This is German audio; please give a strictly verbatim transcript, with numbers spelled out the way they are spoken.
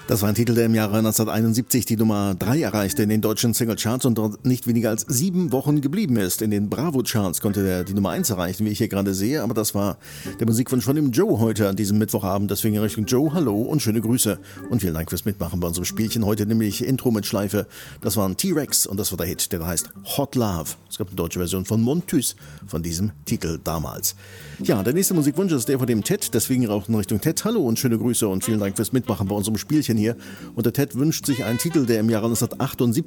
Das war ein Titel, der im Jahre neunzehnhunderteinundsiebzig die Nummer drei erreichte in den deutschen Singlecharts und dort nicht weniger als sieben Wochen geblieben ist. In den Bravo-Charts konnte er die Nummer eins erreichen, wie ich hier gerade sehe, aber das war der Musikwunsch von dem Joe heute an diesem Mittwochabend. Deswegen in Richtung Joe, hallo und schöne Grüße und vielen Dank fürs Mitmachen bei unserem Spielchen heute, nämlich Intro mit Schleife. Das war ein T-Rex und das war der Hit, der da heißt Hot Love. Es gab eine deutsche Version von Montus von diesem Titel damals. Ja, der nächste Musikwunsch ist der von dem Ted, deswegen auch in Richtung Ted. Hallo und schöne Grüße und vielen Dank fürs Mitmachen bei unserem Spielchen hier. Und der Ted wünscht sich einen Titel, der im Jahre neunzehnhundertachtundsiebzig